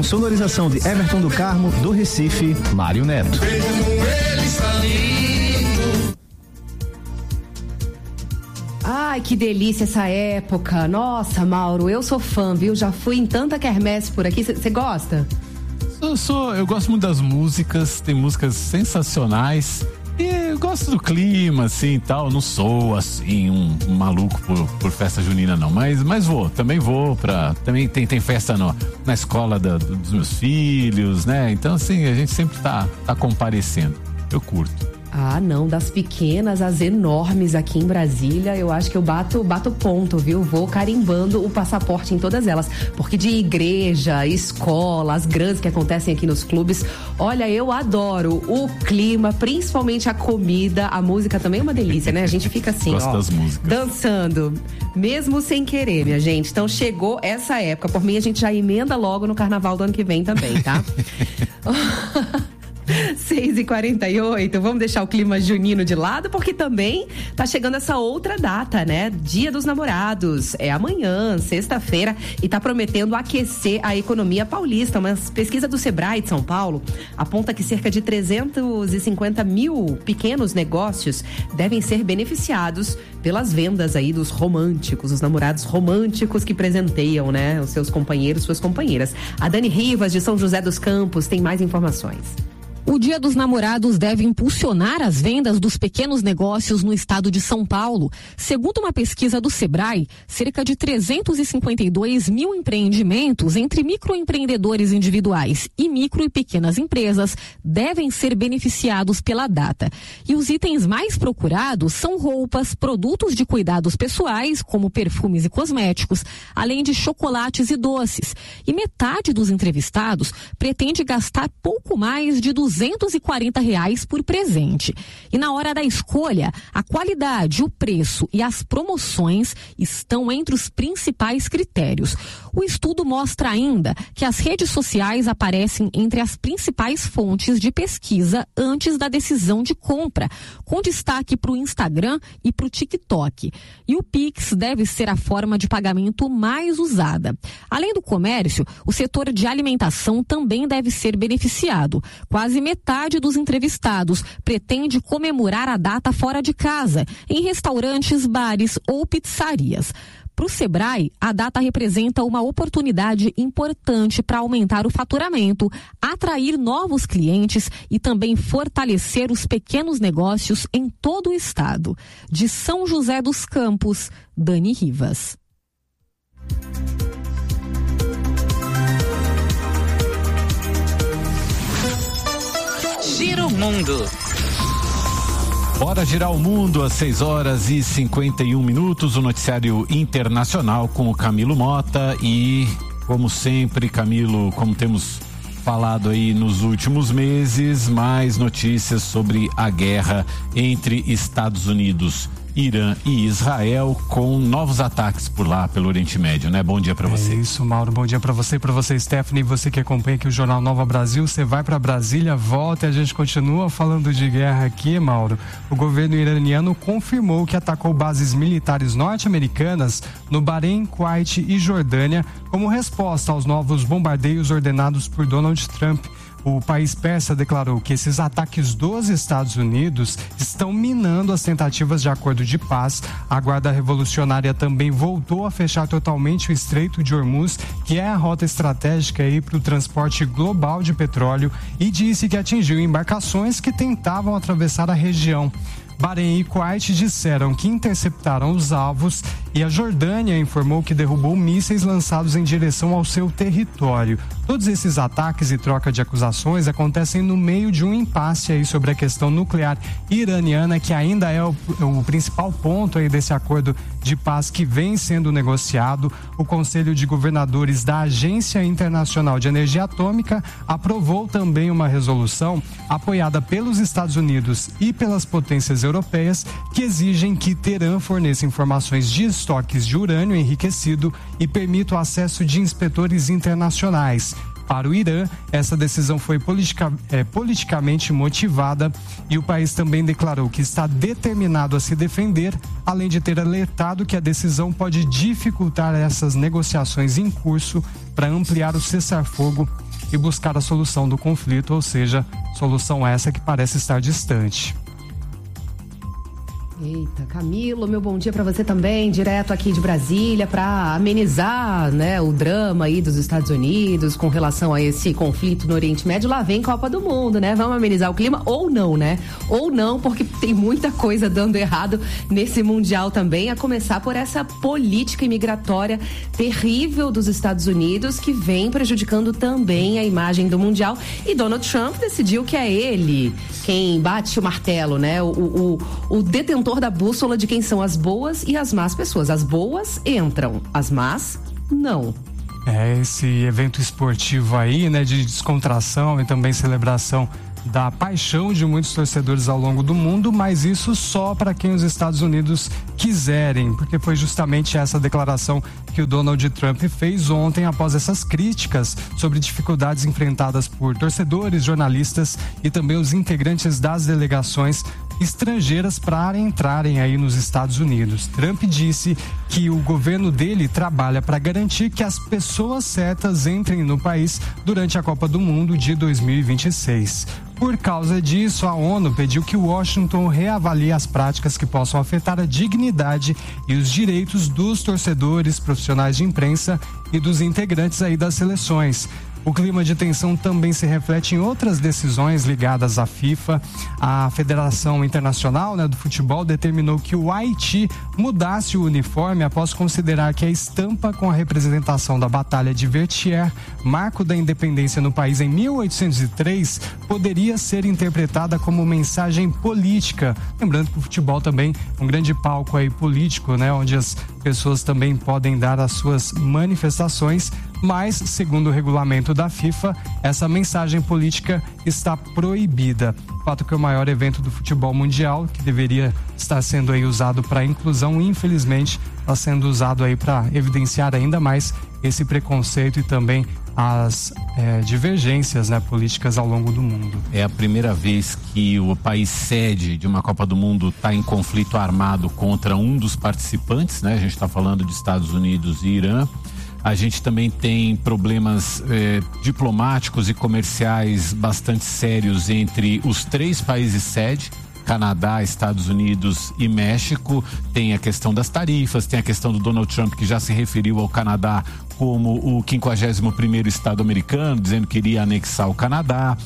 sonorização de Everton do Carmo, do Recife, Mário Neto. Ai, que delícia essa época. Nossa, Mauro, eu sou fã, viu? Já fui em tanta quermesse por aqui. Você gosta? Eu gosto muito das músicas, tem músicas sensacionais. E eu gosto do clima, assim, e tal. Não sou, assim, um maluco por festa junina, não. Mas também vou também tem festa na escola dos meus filhos, né? Então, assim, a gente sempre tá comparecendo. Eu curto. Ah, não, das pequenas às enormes aqui em Brasília, eu acho que eu bato ponto, viu? Vou carimbando o passaporte em todas elas, porque de igreja, escola, as grandes que acontecem aqui nos clubes, olha, eu adoro o clima, principalmente a comida, a música também é uma delícia, né? A gente fica assim, Gosto das músicas. Dançando, mesmo sem querer, minha gente. Então chegou essa época, por mim a gente já emenda logo no carnaval do ano que vem também, tá? 6h48, vamos deixar o clima junino de lado, porque também tá chegando essa outra data, né? Dia dos Namorados, é amanhã, sexta-feira, e tá prometendo aquecer a economia paulista. Uma pesquisa do Sebrae de São Paulo aponta que cerca de 350 mil pequenos negócios devem ser beneficiados pelas vendas aí dos românticos, os namorados românticos que presenteiam, né? Os seus companheiros, suas companheiras. A Dani Rivas, de São José dos Campos, tem mais informações. O Dia dos Namorados deve impulsionar as vendas dos pequenos negócios no estado de São Paulo. Segundo uma pesquisa do Sebrae, cerca de 352 mil empreendimentos entre microempreendedores individuais e micro e pequenas empresas devem ser beneficiados pela data. E os itens mais procurados são roupas, produtos de cuidados pessoais, como perfumes e cosméticos, além de chocolates e doces. E metade dos entrevistados pretende gastar pouco mais de R$240 por presente. E na hora da escolha, a qualidade, o preço e as promoções estão entre os principais critérios. O estudo mostra ainda que as redes sociais aparecem entre as principais fontes de pesquisa antes da decisão de compra, com destaque para o Instagram e para o TikTok. E o Pix deve ser a forma de pagamento mais usada. Além do comércio, o setor de alimentação também deve ser beneficiado. Quase metade dos entrevistados pretende comemorar a data fora de casa, em restaurantes, bares ou pizzarias. Para o Sebrae, a data representa uma oportunidade importante para aumentar o faturamento, atrair novos clientes e também fortalecer os pequenos negócios em todo o estado. De São José dos Campos, Dani Rivas. Gira o mundo. Bora girar o mundo às 6h51, o noticiário internacional com o Camilo Mota e, como sempre, Camilo, como temos falado aí nos últimos meses, mais notícias sobre a guerra entre Estados Unidos, Irã e Israel, com novos ataques por lá, pelo Oriente Médio, né? Bom dia pra você. É isso, Mauro. Bom dia pra você, Stephanie, você que acompanha aqui o Jornal Nova Brasil. Você vai pra Brasília, volta e a gente continua falando de guerra aqui, Mauro. O governo iraniano confirmou que atacou bases militares norte-americanas no Bahrein, Kuwait e Jordânia como resposta aos novos bombardeios ordenados por Donald Trump. O país persa declarou que esses ataques dos Estados Unidos estão minando as tentativas de acordo de paz. A Guarda Revolucionária também voltou a fechar totalmente o Estreito de Hormuz, que é a rota estratégica para o transporte global de petróleo, e disse que atingiu embarcações que tentavam atravessar a região. Bahrein e Kuwait disseram que interceptaram os alvos e a Jordânia informou que derrubou mísseis lançados em direção ao seu território. Todos esses ataques e troca de acusações acontecem no meio de um impasse aí sobre a questão nuclear iraniana, que ainda é o principal ponto aí desse acordo de paz que vem sendo negociado. O Conselho de Governadores da Agência Internacional de Energia Atômica aprovou também uma resolução apoiada pelos Estados Unidos e pelas potências europeias que exigem que Teherã forneça informações de estoques de urânio enriquecido e permita o acesso de inspetores internacionais. Para o Irã, essa decisão foi politicamente motivada e o país também declarou que está determinado a se defender, além de ter alertado que a decisão pode dificultar essas negociações em curso para ampliar o cessar-fogo e buscar a solução do conflito, ou seja, solução essa que parece estar distante. Eita, Camilo, meu bom dia para você também, direto aqui de Brasília, para amenizar, né, o drama aí dos Estados Unidos com relação a esse conflito no Oriente Médio. Lá vem Copa do Mundo, né? Vamos amenizar o clima ou não, né? Ou não, porque tem muita coisa dando errado nesse Mundial também, a começar por essa política imigratória terrível dos Estados Unidos, que vem prejudicando também a imagem do Mundial. E Donald Trump decidiu que é ele quem bate o martelo, né? O detentor da bússola de quem são as boas e as más pessoas. As boas entram, as más não. Esse evento esportivo aí, né, de descontração e também celebração da paixão de muitos torcedores ao longo do mundo, mas isso só para quem os Estados Unidos quiserem, porque foi justamente essa declaração que o Donald Trump fez ontem após essas críticas sobre dificuldades enfrentadas por torcedores, jornalistas e também os integrantes das delegações estrangeiras para entrarem aí nos Estados Unidos. Trump disse que o governo dele trabalha para garantir que as pessoas certas entrem no país durante a Copa do Mundo de 2026. Por causa disso, a ONU pediu que Washington reavalie as práticas que possam afetar a dignidade e os direitos dos torcedores, profissionais de imprensa e dos integrantes aí das seleções. O clima de tensão também se reflete em outras decisões ligadas à FIFA. A Federação Internacional, né, do Futebol determinou que o Haiti mudasse o uniforme após considerar que a estampa com a representação da Batalha de Vertières, marco da independência no país em 1803, poderia ser interpretada como mensagem política. Lembrando que o futebol também é um grande palco aí político, né, onde as pessoas também podem dar as suas manifestações, mas, segundo o regulamento da FIFA, essa mensagem política está proibida. O fato que o maior evento do futebol mundial, que deveria estar sendo aí usado para inclusão, infelizmente está sendo usado aí para evidenciar ainda mais esse preconceito e também as divergências, né, políticas ao longo do mundo. É a primeira vez que o país sede de uma Copa do Mundo está em conflito armado contra um dos participantes, né? A gente está falando de Estados Unidos e Irã. A gente também tem problemas diplomáticos e comerciais bastante sérios entre os três países sede, Canadá, Estados Unidos e México. Tem a questão das tarifas, tem a questão do Donald Trump, que já se referiu ao Canadá como o 51º estado americano, dizendo que iria anexar o Canadá.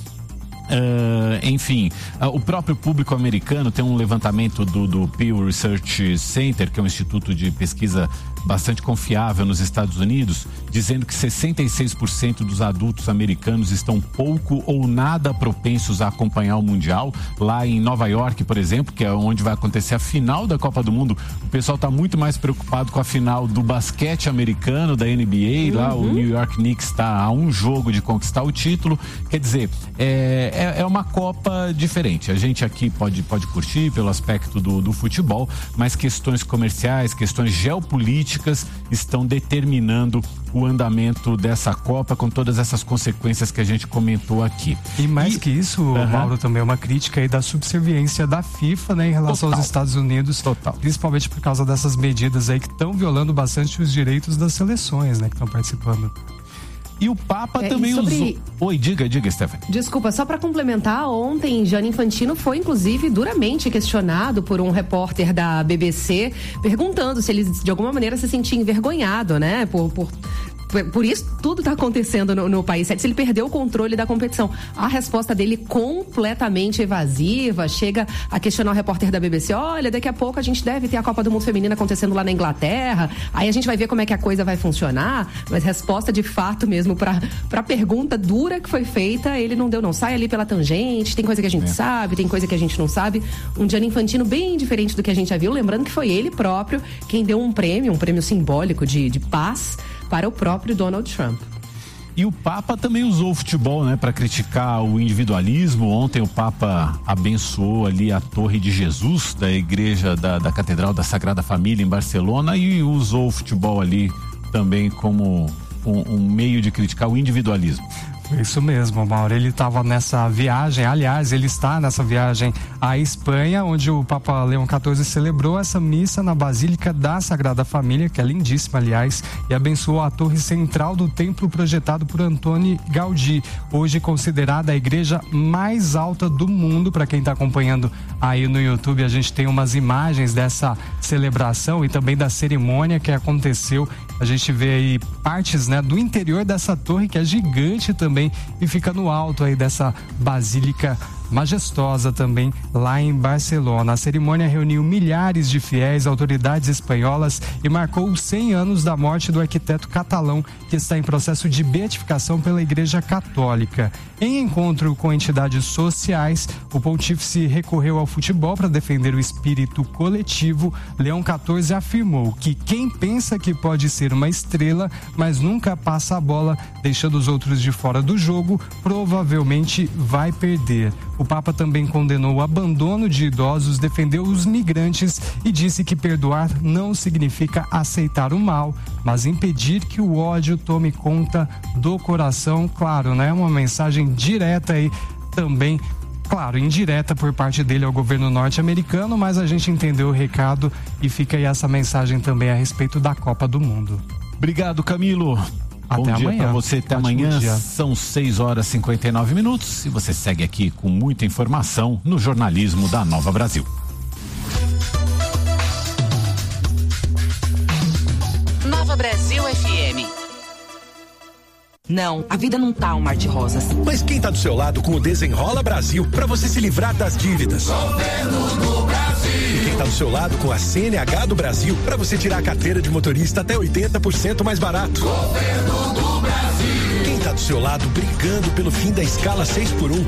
Enfim, o próprio público americano tem um levantamento do Pew Research Center, que é um instituto de pesquisa bastante confiável nos Estados Unidos, dizendo que 66% dos adultos americanos estão pouco ou nada propensos a acompanhar o Mundial. Lá em Nova York, por exemplo, que é onde vai acontecer a final da Copa do Mundo, o pessoal está muito mais preocupado com a final do basquete americano, da NBA. Lá o New York Knicks está a um jogo de conquistar o título. Quer dizer, é uma Copa diferente. A gente aqui pode curtir pelo aspecto do futebol, mas questões comerciais, questões geopolíticas estão determinando o andamento dessa Copa, com todas essas consequências que a gente comentou aqui. E mais que isso, Mauro, também é uma crítica aí da subserviência da FIFA, né, em relação aos Estados Unidos. Total. Principalmente por causa dessas medidas aí que estão violando bastante os direitos das seleções, né, que estão participando. E o Papa também usou... Oi, diga, Stephanie. Desculpa, só para complementar, ontem Gianni Infantino foi inclusive duramente questionado por um repórter da BBC, perguntando se ele de alguma maneira se sentia envergonhado, né, por isso tudo está acontecendo no país, se ele perdeu o controle da competição. A resposta dele completamente evasiva, chega a questionar o repórter da BBC, olha, daqui a pouco a gente deve ter a Copa do Mundo Feminina acontecendo lá na Inglaterra, aí a gente vai ver como é que a coisa vai funcionar, mas resposta de fato mesmo para a pergunta dura que foi feita, ele não deu, não. Sai ali pela tangente, tem coisa que a gente sabe, tem coisa que a gente não sabe. Um Gianni Infantino bem diferente do que a gente já viu, lembrando que foi ele próprio quem deu um prêmio simbólico de paz para o próprio Donald Trump. E o Papa também usou o futebol, né, para criticar o individualismo. Ontem o Papa abençoou ali a Torre de Jesus da igreja da Catedral da Sagrada Família em Barcelona e usou o futebol ali também como um meio de criticar o individualismo. Isso mesmo, Mauro. Ele estava nessa viagem, aliás, ele está nessa viagem à Espanha, onde o Papa Leão XIV celebrou essa missa na Basílica da Sagrada Família, que é lindíssima, aliás, e abençoou a torre central do templo projetado por Antoni Gaudí, hoje considerada a igreja mais alta do mundo. Para quem está acompanhando aí no YouTube, a gente tem umas imagens dessa celebração e também da cerimônia que aconteceu. A gente vê aí partes, né, do interior dessa torre, que é gigante também, e fica no alto aí dessa basílica majestosa também lá em Barcelona. A cerimônia reuniu milhares de fiéis, autoridades espanholas e marcou os 100 anos da morte do arquiteto catalão, que está em processo de beatificação pela Igreja Católica. Em encontro com entidades sociais, o pontífice recorreu ao futebol para defender o espírito coletivo. Leão XIV afirmou que quem pensa que pode ser uma estrela, mas nunca passa a bola, deixando os outros de fora do jogo, provavelmente vai perder. O Papa também condenou o abandono de idosos, defendeu os migrantes e disse que perdoar não significa aceitar o mal, mas impedir que o ódio tome conta do coração. Claro, né? Uma mensagem direta aí também, claro, indireta por parte dele ao governo norte-americano, mas a gente entendeu o recado e fica aí essa mensagem também a respeito da Copa do Mundo. Obrigado, Camilo. Até Bom dia amanhã. para você, até amanhã. São 6h59 e você segue aqui com muita informação no jornalismo da Nova Brasil. Nova Brasil FM. Não, a vida não tá um mar de rosas. Mas quem tá do seu lado com o Desenrola Brasil, pra você se livrar das dívidas? Governo do Brasil. E quem tá do seu lado com a CNH do Brasil, pra você tirar a carteira de motorista até 80% mais barato? Governo do Brasil. Quem tá do seu lado brigando pelo fim da escala 6x1